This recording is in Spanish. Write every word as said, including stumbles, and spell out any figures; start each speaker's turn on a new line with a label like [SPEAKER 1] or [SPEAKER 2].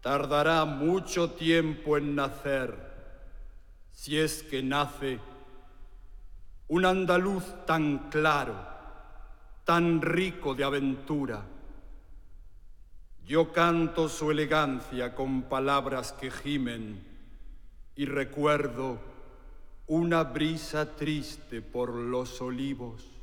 [SPEAKER 1] Tardará mucho tiempo en nacer, si es que nace, un andaluz tan claro, tan rico de aventura. Yo canto su elegancia con palabras que gimen y recuerdo una brisa triste por los olivos.